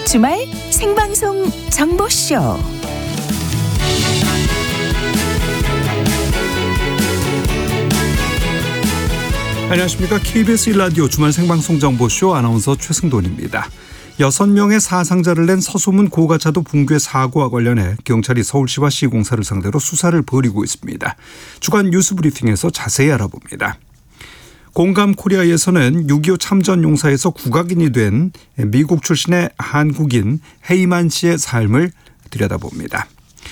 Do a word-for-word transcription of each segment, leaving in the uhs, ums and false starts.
주말 생방송 정보쇼. 안녕하십니까. 케이비에스 일 라디오 주말 생방송 정보쇼 아나운서 최승돈입니다. 여섯 명의 사상자를 낸 서소문 고가차도 붕괴 사고와 관련해 경찰이 서울시와 시공사를 상대로 수사를 벌이고 있습니다. 주간 뉴스브리핑에서 자세히 알아봅니다. 공감 코리아에서는 육이오 참전 용사에서 국악인이 된 미국 출신의 한국인 헤이만 씨의 삶을 들여다봅니다.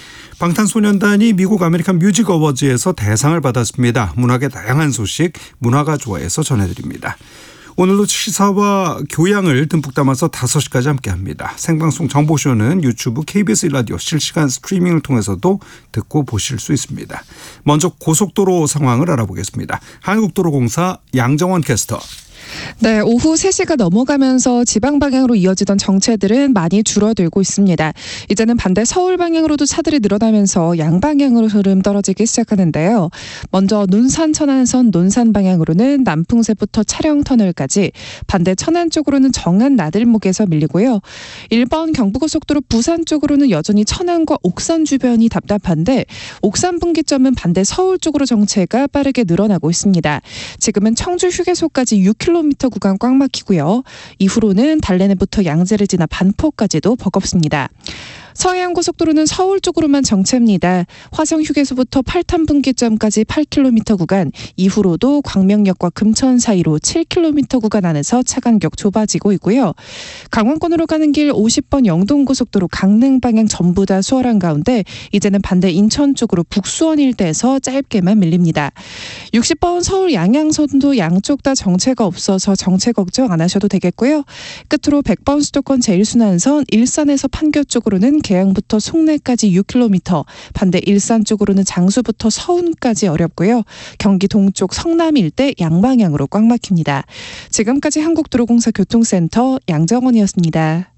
방탄소년단이 미국 아메리칸 뮤직 어워즈에서 대상을 받았습니다. 문학의 다양한 소식 문화가 좋아해서 전해드립니다. 오늘도 시사와 교양을 듬뿍 담아서 다섯 시까지 함께합니다. 생방송 정보쇼는 유튜브 케이비에스 일 라디오 실시간 스트리밍을 통해서도 듣고 보실 수 있습니다. 먼저 고속도로 상황을 알아보겠습니다. 한국도로공사 양정원 캐스터. 네, 오후 세 시가 넘어가면서 지방 방향으로 이어지던 정체들은 많이 줄어들고 있습니다. 이제는 반대 서울 방향으로도 차들이 늘어나면서 양방향으로 흐름 떨어지기 시작하는데요. 먼저 논산 천안선 논산 방향으로는 남풍세부터 차량터널까지, 반대 천안 쪽으로는 정안 나들목에서 밀리고요. 일 번 경부고속도로 부산 쪽으로는 여전히 천안과 옥산 주변이 답답한데 옥산 분기점은 반대 서울 쪽으로 정체가 빠르게 늘어나고 있습니다. 지금은 청주 휴게소까지 육 킬로미터 구간 꽉 막히고요. 이후로는 달래내부터 양재를 지나 반포까지도 버겁습니다. 서해안고속도로는 서울 쪽으로만 정체입니다. 화성휴게소부터 팔탄 분기점까지 팔 킬로미터 구간, 이후로도 광명역과 금천 사이로 칠 킬로미터 구간 안에서 차 간격 좁아지고 있고요. 강원권으로 가는 길 오십 번 영동고속도로 강릉 방향 전부 다 수월한 가운데 이제는 반대 인천 쪽으로 북수원 일대에서 짧게만 밀립니다. 육십 번 서울 양양선도 양쪽 다 정체가 없어서 정체 걱정 안 하셔도 되겠고요. 끝으로 백 번 수도권 제일순환선 일산에서 판교 쪽으로는 계양부터 송내까지 육 킬로미터, 반대 일산 쪽으로는 장수부터 서운까지 어렵고요. 경기 동쪽 성남 일대 양방향으로 꽉 막힙니다. 지금까지 한국도로공사 교통센터 양정원이었습니다.